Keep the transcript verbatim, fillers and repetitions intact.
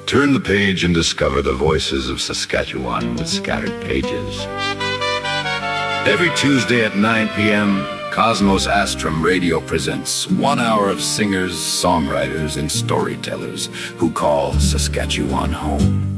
Turn the page and discover the voices of Saskatchewan with scattered pages. Every Tuesday at nine p m, Cosmos Astrum Radio presents one hour of singers, songwriters, and storytellers who call Saskatchewan home.